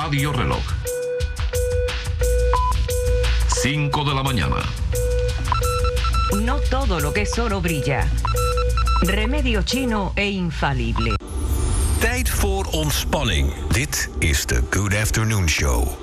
Radio-reloj. 5 de la mañana. No todo lo que es oro brilla. Remedio chino e infalible. Tijd voor ontspanning. Dit is de Good Afternoon Show.